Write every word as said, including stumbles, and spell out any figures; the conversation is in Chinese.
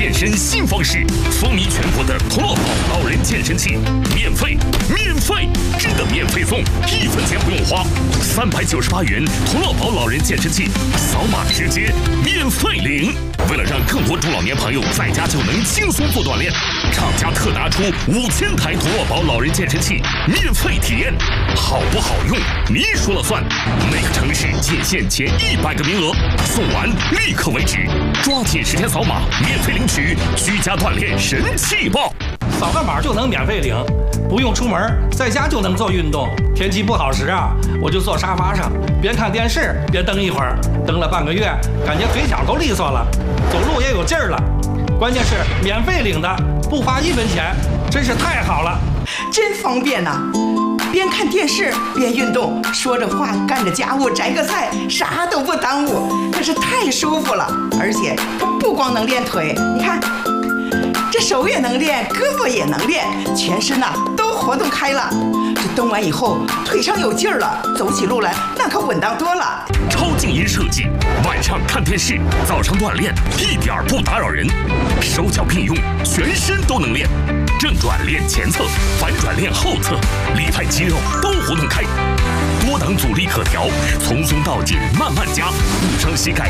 健身新方式，风靡全国的陀螺宝老人健身器，免费，免费，真的免费送，一分钱不用花，三百九十八元陀螺宝老人健身器，扫码直接免费领。为了让更多中老年朋友在家就能轻松做锻炼，厂家特拿出五千台陀螺宝老人健身器免费体验，好不好用你说了算。每个城市仅限前一百个名额，送完立刻为止，抓紧时间扫码免费领取居家锻炼神器报。 扫个码就能免费领，不用出门，在家就能做运动。天气不好时啊，我就坐沙发上，边看电视边蹬一会儿，蹬了半个月，感觉腿脚都利索了，走路也有劲儿了。关键是免费领的，不花一分钱，真是太好了， 真方便呐、啊！边看电视边运动，说着话干着家务，摘个菜，啥都不耽误，可是太舒服了。而且它不光能练腿，你看。这手也能练，胳膊也能练，全身呐、啊、都活动开了。这蹬完以后，腿上有劲儿了，走起路来那可稳当多了。 超静音设计，晚上看电视，早上锻炼，一点不打扰人。手脚并用，全身都能练。正转练前侧，反转练后侧，里派肌肉都活动开。多档阻力可调，从松到紧慢慢加，不伤膝盖。